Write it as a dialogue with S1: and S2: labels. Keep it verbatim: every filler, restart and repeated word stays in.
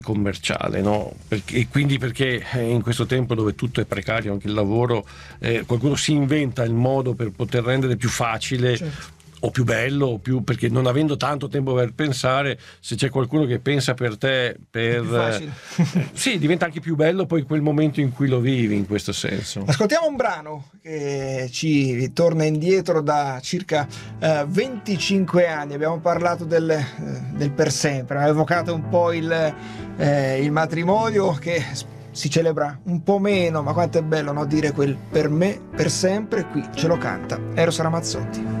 S1: commerciale, no? Perché, e quindi perché in questo tempo dove tutto è precario, anche il lavoro, eh, qualcuno si inventa il modo per poter rendere più facile, certo, o più bello, o più, perché non avendo tanto tempo per pensare, se c'è qualcuno che pensa per te, per eh, sì, diventa anche più bello poi quel momento in cui lo vivi, in questo senso.
S2: Ascoltiamo un brano che ci torna indietro da circa uh, venticinque anni. Abbiamo parlato del, uh, del per sempre, abbiamo evocato un po' il, uh, il matrimonio che si celebra un po' meno, ma quanto è bello, no? Dire quel per me, per sempre. Qui ce lo canta Eros Ramazzotti.